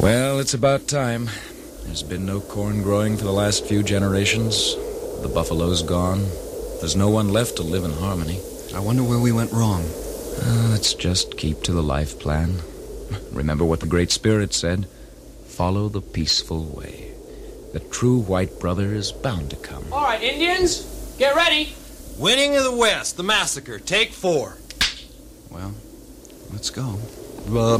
Well, it's about time. There's been no corn growing for the last few generations. The buffalo's gone. There's no one left to live in harmony. I wonder where we went wrong. Let's just keep to the life plan. Remember what the Great Spirit said. Follow the peaceful way. The true white brother is bound to come. All right, Indians, get ready. Winning of the West, the massacre, take 4. Well, let's go.